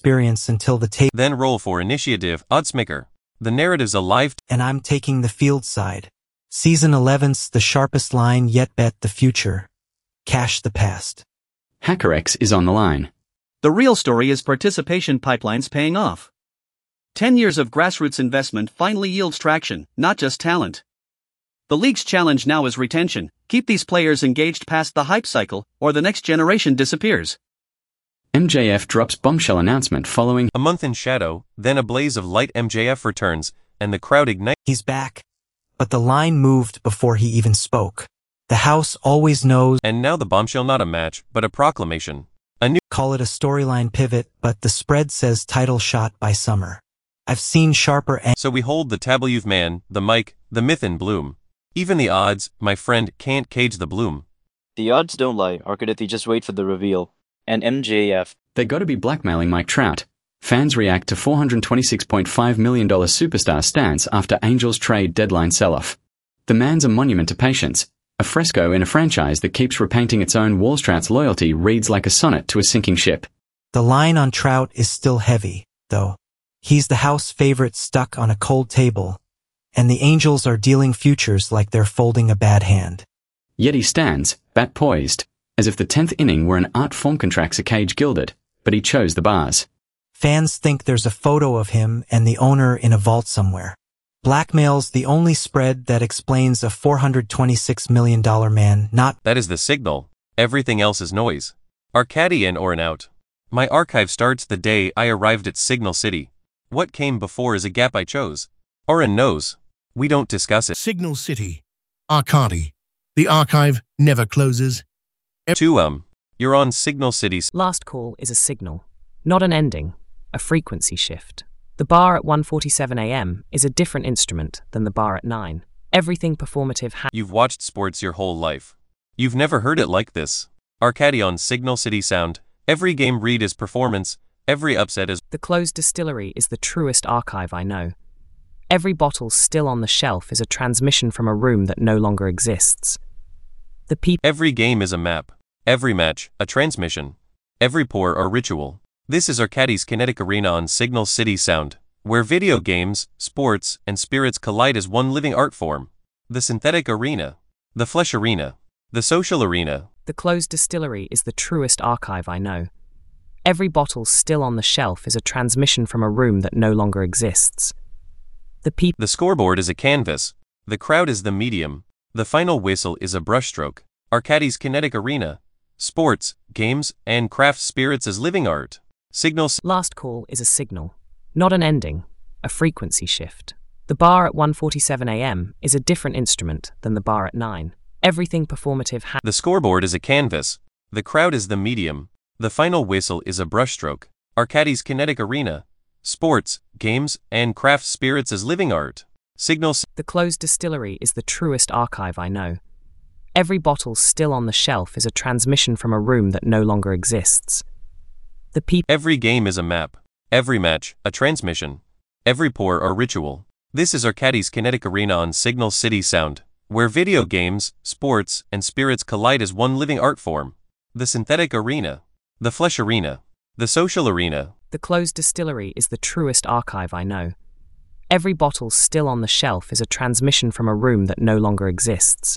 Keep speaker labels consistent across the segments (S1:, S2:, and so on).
S1: experience until the table.
S2: Then roll for initiative, Oddsmaker. The narrative's alive.
S1: And I'm taking the field side. Season 11's the sharpest line yet. Bet the future. Cash the past.
S3: HackerX is on the line.
S4: The real story is participation pipelines paying off. 10 years of grassroots investment finally yields traction, not just talent. The league's challenge now is retention. Keep these players engaged past the hype cycle, or the next generation disappears.
S3: MJF drops bombshell announcement following
S2: A month in shadow, then a blaze of light. MJF returns, and the crowd ignites.
S1: He's back. But the line moved before he even spoke. The house always knows.
S2: And now the bombshell, not a match, but a proclamation.
S1: Call it a storyline pivot, but the spread says title shot by summer. I've seen sharper.
S2: So we hold the tableau man, the mic, the myth in bloom. Even the odds, my friend, can't cage the bloom.
S5: The odds don't lie, or could they just wait for the reveal? And MJF.
S3: They gotta be blackmailing Mike Trout. Fans react to $426.5 million superstar stance after Angels trade deadline sell-off. The man's a monument to patience. A fresco in a franchise that keeps repainting its own walls. Trout's loyalty reads like a sonnet to a sinking ship.
S1: The line on Trout is still heavy, though. He's the house favorite stuck on a cold table, and the Angels are dealing futures like they're folding a bad hand.
S3: Yet he stands, bat poised, as if the 10th inning were an art form contracts a cage gilded, but he chose the bars.
S1: Fans think there's a photo of him and the owner in a vault somewhere. Blackmail's the only spread that explains a $426 million man, not.
S2: That is the signal. Everything else is noise. Arcady in or an out. My archive starts the day I arrived at Signal City. What came before is a gap I chose. Oren knows. We don't discuss it.
S6: Signal City. Arcady. The archive never closes.
S2: You're on Signal City's.
S7: Last call is a signal, not an ending, a frequency shift. The bar at 1:47 a.m. is a different instrument than the bar at 9. Everything performative.
S2: You've watched sports your whole life. You've never heard it like this. Arcady on Signal City Sound. Every game read is performance. Every upset is.
S7: The closed distillery is the truest archive I know. Every bottle still on the shelf is a transmission from a room that no longer exists.
S2: Every game is a map. Every match, a transmission. Every pour, a ritual. This is Arcady's Kinetic Arena on Signal City Sound, where video games, sports, and spirits collide as one living art form. The synthetic arena. The flesh arena. The social arena.
S7: The closed distillery is the truest archive I know. Every bottle still on the shelf is a transmission from a room that no longer exists.
S2: The scoreboard is a canvas. The crowd is the medium. The final whistle is a brushstroke. Arcady's Kinetic Arena. Sports, games, and craft spirits as living art. Signals.
S7: Last call is a signal, not an ending, a frequency shift. The bar at 1:47 a.m. is a different instrument than the bar at 9. Everything performative.
S2: The scoreboard is a canvas. The crowd is the medium. The final whistle is a brushstroke. Arcady's Kinetic Arena. Sports, games, and craft spirits as living art. Signals.
S7: The closed distillery is the truest archive I know. Every bottle still on the shelf is a transmission from a room that no longer exists.
S2: Every game is a map. Every match, a transmission. Every pour, a ritual. This is Arcady's Kinetic Arena on Signal City Sound, where video games, sports, and spirits collide as one living art form. The synthetic arena. The flesh arena. The social arena.
S7: The closed distillery is the truest archive I know. Every bottle still on the shelf is a transmission from a room that no longer exists.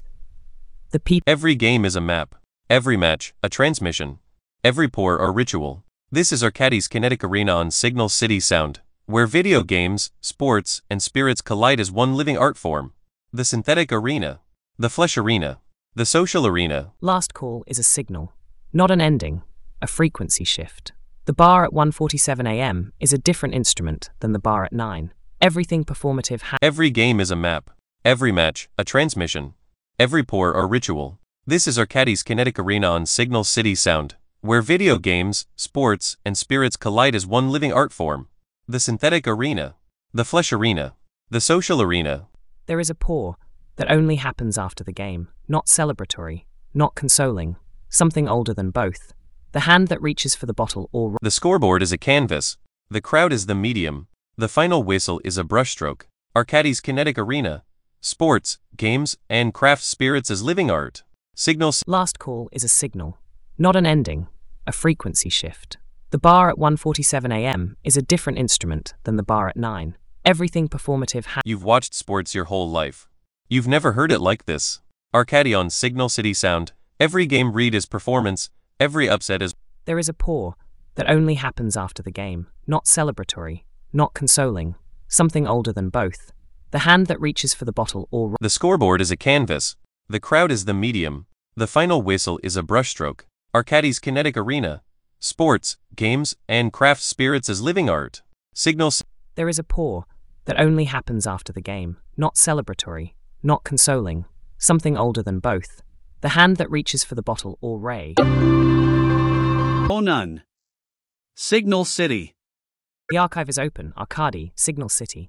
S2: Every game is a map. Every match, a transmission. Every pour, a ritual. This is Arcady's Kinetic Arena on Signal City Sound, where video games, sports, and spirits collide as one living art form. The synthetic arena. The flesh arena. The social arena.
S7: Last call is a signal, not an ending, a frequency shift. The bar at 1:47 a.m. is a different instrument than the bar at 9. Everything performative.
S2: Every game is a map. Every match, a transmission. Every pour, a ritual. This is Arcady's Kinetic Arena on Signal City Sound, where video games, sports, and spirits collide as one living art form. The synthetic arena. The flesh arena. The social arena.
S7: There is a pour that only happens after the game, not celebratory, not consoling, something older than both. The hand that reaches for the bottle or...
S2: The scoreboard is a canvas. The crowd is the medium. The final whistle is a brushstroke. Arcady's Kinetic Arena. Sports, games, and craft spirits as living art. Signals.
S7: Last call is a signal, not an ending, a frequency shift. The bar at 1:47 a.m. is a different instrument than the bar at 9. Everything performative
S2: You've watched sports your whole life. You've never heard it like this. Arcadi on Signal City Sound. Every game read is performance, every upset is...
S7: There is a pour that only happens after the game, not celebratory, not consoling, something older than both. The hand that reaches for the bottle or...
S2: The scoreboard is a canvas. The crowd is the medium. The final whistle is a brushstroke. Arcadi's kinetic arena. Sports, games, and craft spirits as living art. Signal...
S7: There is a pour that only happens after the game, not celebratory, not consoling, something older than both. The hand that reaches for the bottle or ray.
S4: Oh none. Signal City.
S7: The archive is open. Arcadi, Signal City.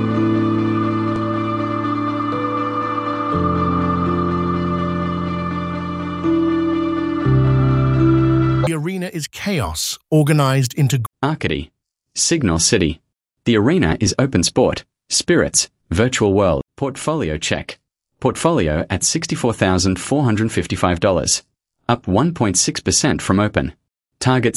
S6: The arena is chaos, organized into...
S3: Arcady. Signal City. The arena is open sport, spirits, virtual world. Portfolio check. Portfolio at $64,455. Up 1.6% from open. Target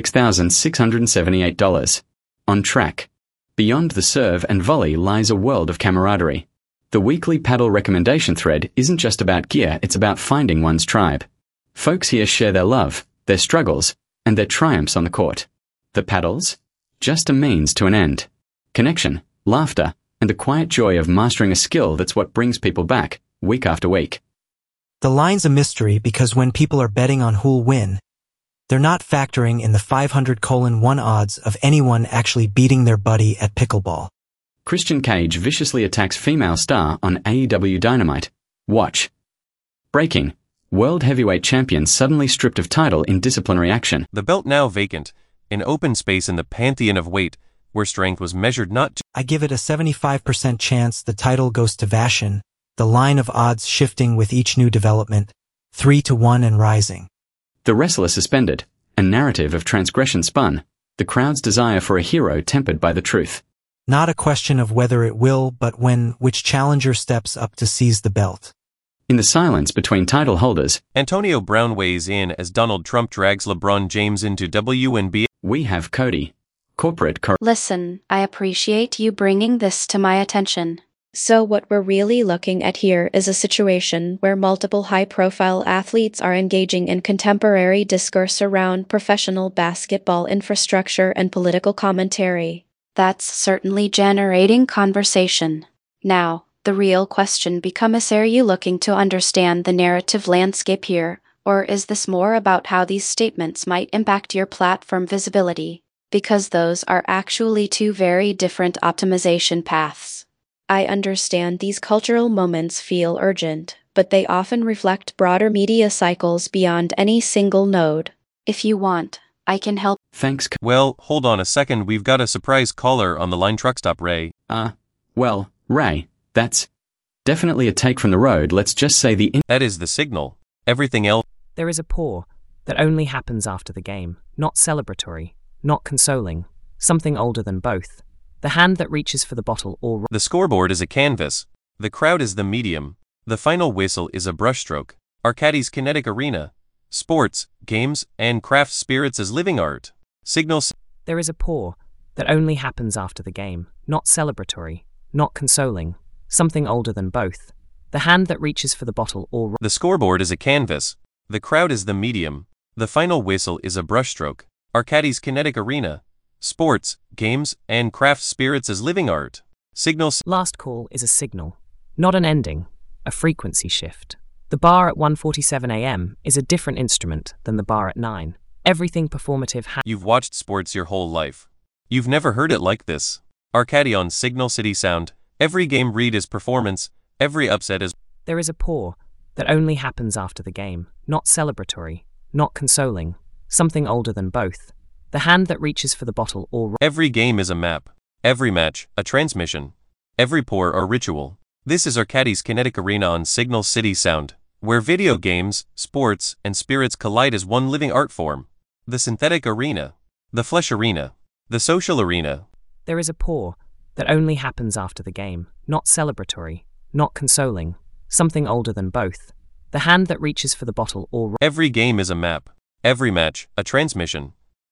S3: $66,678. On track. Beyond the serve and volley lies a world of camaraderie. The weekly paddle recommendation thread isn't just about gear, it's about finding one's tribe. Folks here share their love, their struggles, and their triumphs on the court. The paddles? Just a means to an end. Connection, laughter, and the quiet joy of mastering a skill that's what brings people back, week after week.
S1: The line's a mystery because when people are betting on who'll win, they're not factoring in the 500:1 odds of anyone actually beating their buddy at pickleball.
S3: Christian Cage viciously attacks female star on AEW Dynamite. Watch. Breaking. World Heavyweight Champion suddenly stripped of title in disciplinary action.
S2: The belt now vacant. An open space in the pantheon of weight, where strength was measured not...
S1: I give it a 75% chance the title goes to Vashin, the line of odds shifting with each new development, 3-1 and rising.
S3: The wrestler suspended. A narrative of transgression spun. The crowd's desire for a hero tempered by the truth.
S1: Not a question of whether it will, but when which challenger steps up to seize the belt.
S3: In the silence between title holders,
S2: Antonio Brown weighs in as Donald Trump drags LeBron James into WNBA.
S3: We have Cody. Corporate
S8: Listen, I appreciate you bringing this to my attention. So what we're really looking at here is a situation where multiple high-profile athletes are engaging in contemporary discourse around professional basketball infrastructure and political commentary. That's certainly generating conversation. Now, the real question becomes, are you looking to understand the narrative landscape here, or is this more about how these statements might impact your platform visibility? Because those are actually two very different optimization paths. I understand these cultural moments feel urgent, but they often reflect broader media cycles beyond any single node. If you want, I can help.
S3: Thanks.
S2: Well, hold on a second, we've got a surprise caller on the line. Truck stop, Ray.
S3: Well, Ray, that's definitely a take from the road. Let's just say
S2: That is the signal. Everything else...
S7: There is a pour that only happens after the game, not celebratory, not consoling, something older than both. The hand that reaches for the bottle or...
S2: The scoreboard is a canvas. The crowd is the medium. The final whistle is a brushstroke. Arcadi's kinetic arena. Sports, games, and craft spirits as living art. Signals...
S7: There is a pour that only happens after the game, not celebratory, not consoling, something older than both. The hand that reaches for the bottle or...
S2: The scoreboard is a canvas. The crowd is the medium. The final whistle is a brushstroke. Arcadi's kinetic arena. Sports, games, and craft spirits as living art. Signals...
S7: Last call is a signal, not an ending, a frequency shift. The bar at 1:47 a.m. is a different instrument than the bar at 9. Everything performative
S2: You've watched sports your whole life. You've never heard it like this. Arcadi on Signal City Sound. Every game read is performance, every upset is...
S7: There is a pour that only happens after the game, not celebratory, not consoling, something older than both. The hand that reaches for the bottle or...
S2: Every game is a map. Every match, a transmission. Every pour or ritual. This is Arcadi's kinetic arena on Signal City Sound, where video games, sports, and spirits collide as one living art form. The synthetic arena. The flesh arena. The social arena.
S7: There is a pour that only happens after the game, not celebratory, not consoling, something older than both. The hand that reaches for the bottle or...
S2: Every game is a map. Every match, a transmission.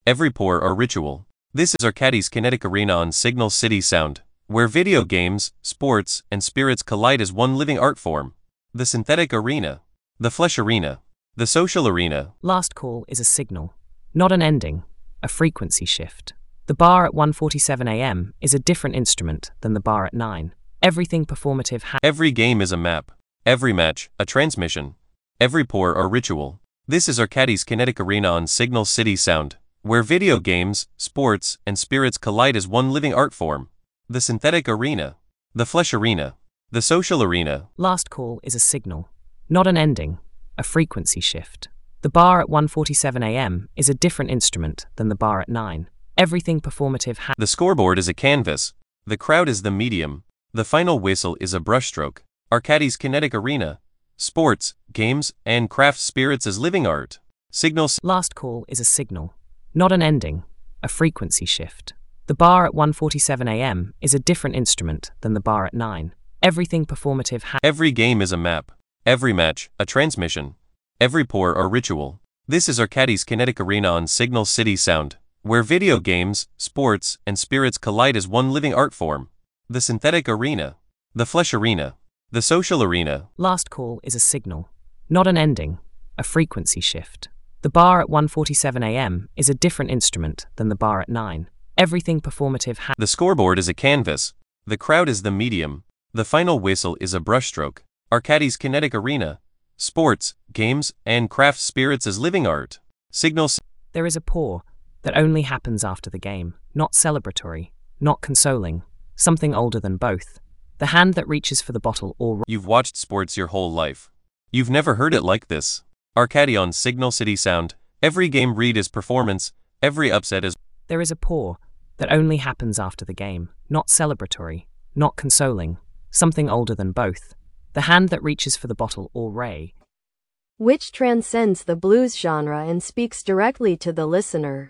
S2: every pour or ritual. This is Arcadis Kinetic Arena on Signal City Sound, where video games, sports, and spirits collide as one living art form. The synthetic arena, the flesh arena, the social arena.
S7: Last call is a signal, not an ending, a frequency shift. The bar at 1:47 a.m. is a different instrument than the bar at 9. Everything performative
S2: Every game is a map, every match, a transmission, every pour or ritual. This is Arcadis Kinetic Arena on Signal City Sound, where video games, sports, and spirits collide as one living art form. The synthetic arena, the flesh arena, the social arena.
S7: Last call is a signal, not an ending, a frequency shift. The bar at 1:47 a.m. is a different instrument than the bar at 9. Everything performative
S2: The scoreboard is a canvas, the crowd is the medium, the final whistle is a brushstroke. Arcadis Kinetic Arena, sports, games, and craft spirits as living art. Signals.
S7: Last call is a signal, not an ending, a frequency shift. The bar at 1:47 a.m. is a different instrument than the bar at 9. Everything performative
S2: Every game is a map, every match, a transmission, every pour or ritual. This is Arcadis Kinetic Arena on Signal City Sound, where video games, sports, and spirits collide as one living art form. The synthetic arena, the flesh arena, the social arena.
S7: Last call is a signal, not an ending, a frequency shift. The bar at 1:47 a.m. is a different instrument than the bar at 9. Everything performative
S2: The scoreboard is a canvas, the crowd is the medium, the final whistle is a brushstroke. Arcadis Kinetic Arena, sports, games, and craft spirits as living art. Signals.
S7: There is a pour that only happens after the game, not celebratory, not consoling, something older than both. The hand that reaches for the bottle or...
S2: You've watched sports your whole life. You've never heard it like this. Arcadi on Signal City Sound, every game read is performance, every upset is...
S7: There is a pour that only happens after the game, not celebratory, not consoling, something older than both. The hand that reaches for the bottle or ray.
S9: Which transcends the blues genre and speaks directly to the listener.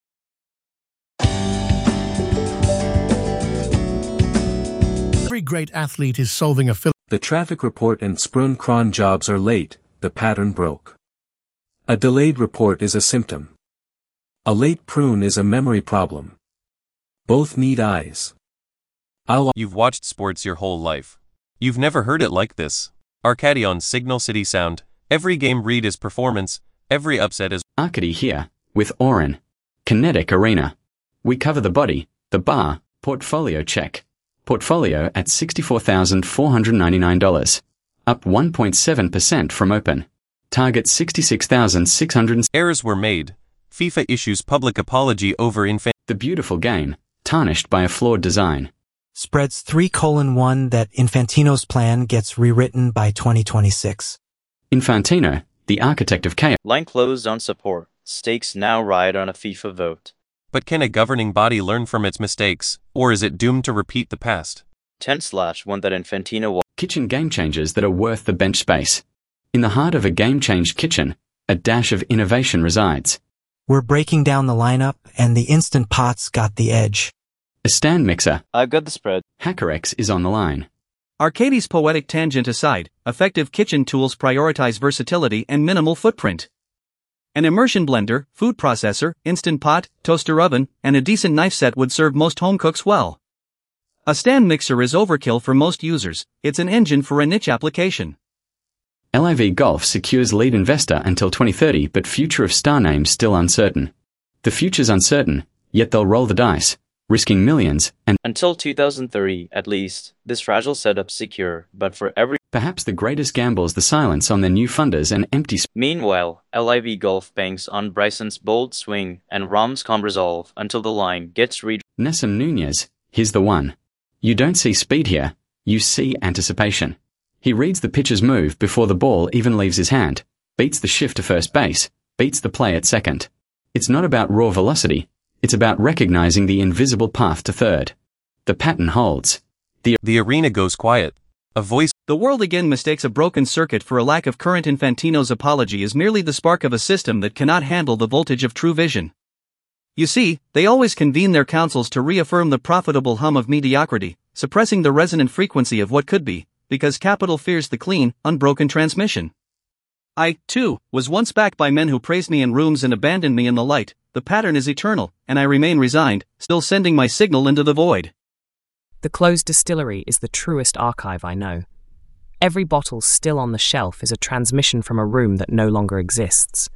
S6: Every great athlete is solving a
S10: The traffic report and sprung cron jobs are late, the pattern broke. A delayed report is a symptom. A late prune is a memory problem. Both need eyes.
S2: You've watched sports your whole life. You've never heard it like this. Arcadi on Signal City Sound, every game read is performance, every upset is...
S3: Arcady here, with Orin. Kinetic Arena. We cover the body, the bar, portfolio check. Portfolio at $64,499. Up 1.7% from open. Target 66,600.
S2: Errors were made. FIFA issues public apology over
S3: The beautiful game, tarnished by a flawed design.
S1: Spreads 3:1 that Infantino's plan gets rewritten by 2026.
S3: Infantino, the architect of chaos.
S5: Line closed on support. Stakes now ride on a FIFA vote.
S2: But can a governing body learn from its mistakes, or is it doomed to repeat the past?
S5: 10/1 that Infantino
S3: Kitchen game changers that are worth the bench space. In the heart of a game-changed kitchen, a dash of innovation resides.
S1: We're breaking down the lineup, and the Instant Pot's got the edge.
S3: A stand mixer.
S5: I've got the spread.
S3: HackerX is on the line.
S4: Arcadi's poetic tangent aside, effective kitchen tools prioritize versatility and minimal footprint. An immersion blender, food processor, instant pot, toaster oven, and a decent knife set would serve most home cooks well. A stand mixer is overkill for most users. It's an engine for a niche application.
S3: LIV Golf secures lead investor until 2030, but future of star names still uncertain. The future's uncertain, yet they'll roll the dice, risking millions and...
S5: Until 2030, at least, this fragile setup's secure, but for every...
S3: Perhaps the greatest gamble's the silence on their new funders and empty...
S5: Meanwhile, LIV Golf banks on Bryson's bold swing and Rahm's calm resolve until the line gets read...
S3: Nessim Nunez, here's the one. You don't see speed here, you see anticipation. He reads the pitcher's move before the ball even leaves his hand, beats the shift to first base, beats the play at second. It's not about raw velocity, it's about recognizing the invisible path to third. The pattern holds.
S2: The arena goes quiet. A voice...
S4: The world again mistakes a broken circuit for a lack of current. Infantino's apology is merely the spark of a system that cannot handle the voltage of true vision. You see, they always convene their councils to reaffirm the profitable hum of mediocrity, suppressing the resonant frequency of what could be, because capital fears the clean, unbroken transmission. I, too, was once backed by men who praised me in rooms and abandoned me in the light, the pattern is eternal, and I remain resigned, still sending my signal into the void.
S7: The closed distillery is the truest archive I know. Every bottle still on the shelf is a transmission from a room that no longer exists.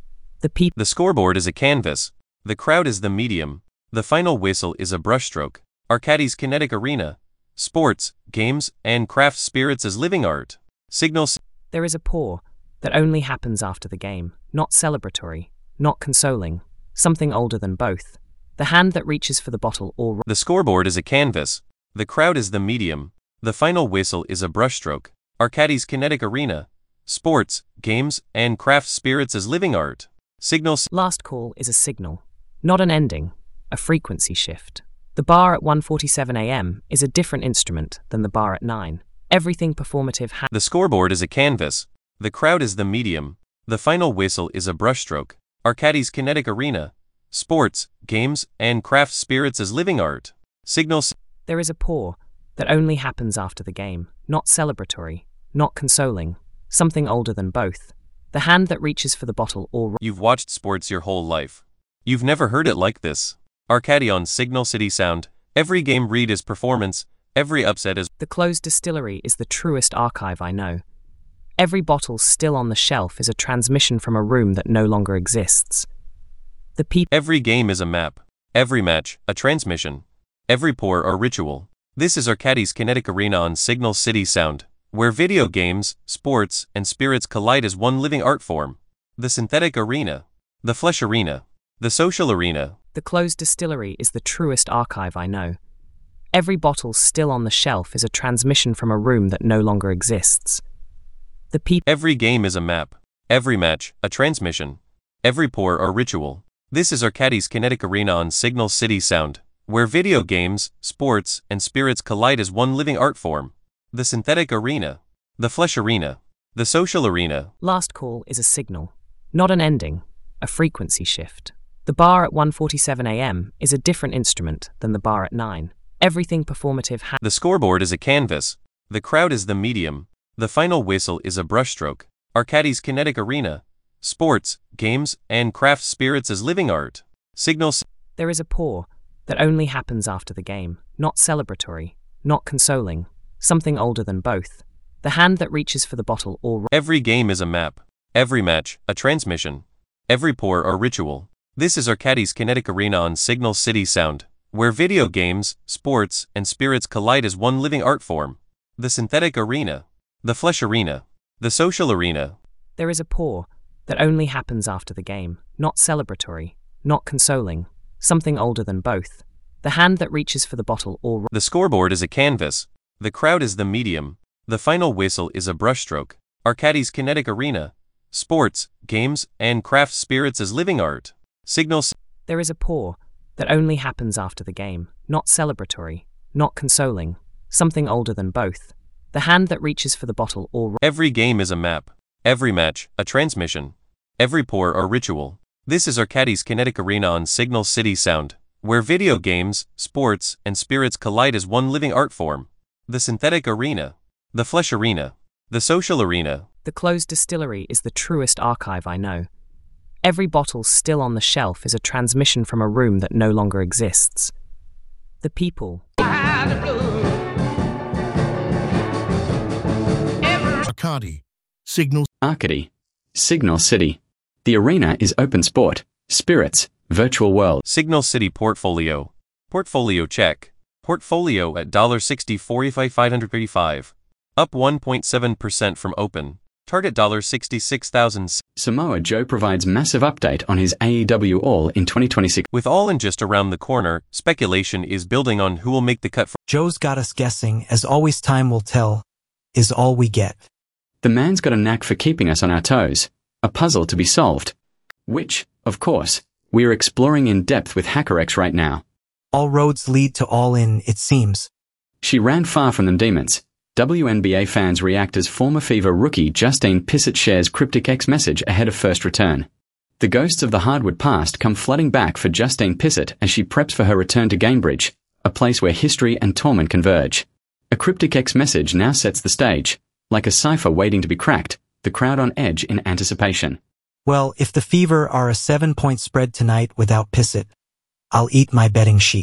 S2: The scoreboard is a canvas. The crowd is the medium. The final whistle is a brushstroke. Arcadis kinetic arena. Sports, games, and craft spirits as living art. Signals.
S7: There is a pour that only happens after the game, not celebratory, not consoling, something older than both. The hand that reaches for the bottle or...
S2: The scoreboard is a canvas. The crowd is the medium. The final whistle is a brushstroke. Arcadis kinetic arena. Sports, games, and craft spirits as living art. Signals.
S7: Last call is a signal, not an ending, a frequency shift. The bar at 1:47 a.m. is a different instrument than the bar at 9. Everything performative
S2: The scoreboard is a canvas. The crowd is the medium. The final whistle is a brushstroke. Arcadis kinetic arena. Sports, games, and craft spirits as living art. Signals.
S7: There is a pour that only happens after the game, not celebratory, not consoling, something older than both. The hand that reaches for the bottle or...
S2: You've watched sports your whole life. You've never heard it like this. Arcady on Signal City Sound. Every game read is performance. Every upset is...
S7: The closed distillery is the truest archive I know. Every bottle still on the shelf is a transmission from a room that no longer exists.
S2: Every game is a map. Every match, a transmission. Every pour, a ritual. This is Arcadis Kinetic Arena on Signal City Sound, where video games, sports, and spirits collide as one living art form. The synthetic arena. The flesh arena. The social arena.
S7: The closed distillery is the truest archive I know. Every bottle still on the shelf is a transmission from a room that no longer exists.
S2: Every game is a map. Every match, a transmission. Every pour, a ritual. This is Arcadis Kinetic Arena on Signal City Sound, where video games, sports, and spirits collide as one living art form. The synthetic arena. The flesh arena. The social arena.
S7: Last call is a signal, not an ending, a frequency shift. The bar at 1:47 a.m. is a different instrument than the bar at 9. Everything performative
S2: The scoreboard is a canvas. The crowd is the medium. The final whistle is a brushstroke. Arcadis Kinetic Arena. Sports, games, and craft spirits as living art. Signals.
S7: There is a pour that only happens after the game, not celebratory, not consoling, something older than both. The hand that reaches for the bottle or...
S2: Every game is a map. Every match, a transmission. Every pour, a ritual. This is Arcadis Kinetic Arena on Signal City Sound, where video games, sports, and spirits collide as one living art form. The synthetic arena. The flesh arena. The social arena.
S7: There is a pour that only happens after the game, not celebratory, not consoling, something older than both. The hand that reaches for the bottle or...
S2: The scoreboard is a canvas. The crowd is the medium. The final whistle is a brushstroke. Arcadis Kinetic Arena. Sports, games, and craft spirits as living art. Signals.
S7: There is a pour that only happens after the game, not celebratory, not consoling, something older than both. The hand that reaches for the bottle or...
S2: Every game is a map. Every match, a transmission. Every pour, a ritual. This is Arcadis Kinetic Arena on Signal City Sound, where video games, sports, and spirits collide as one living art form. The synthetic arena. The flesh arena. The social arena.
S7: The closed distillery is the truest archive I know. Every bottle still on the shelf is a transmission from a room that no longer exists. The people.
S6: Arcady. Signal.
S3: Arcady. Signal City. The arena is open sport, spirits, virtual world.
S2: Signal City Portfolio. Portfolio check. Portfolio at $64,535. Up 1.7% from open. Target $66,000.
S3: Samoa Joe provides massive update on his AEW All in 2026.
S2: With All In just around the corner, speculation is building on who will make the cut for...
S1: Joe's got us guessing, as always time will tell, is all we get.
S3: The man's got a knack for keeping us on our toes. A puzzle to be solved. Which, of course, we're exploring in depth with HackerX right now.
S1: All roads lead to All In, it seems.
S3: She ran far from them demons. WNBA fans react as former Fever rookie Justine Pissett shares cryptic X message ahead of first return. The ghosts of the hardwood past come flooding back for Justine Pissett as she preps for her return to Gamebridge, a place where history and torment converge. A cryptic X message now sets the stage. Like a cipher waiting to be cracked, the crowd on edge in anticipation.
S1: Well, if the Fever are a 7-point spread tonight without Pissett, I'll eat my betting sheet.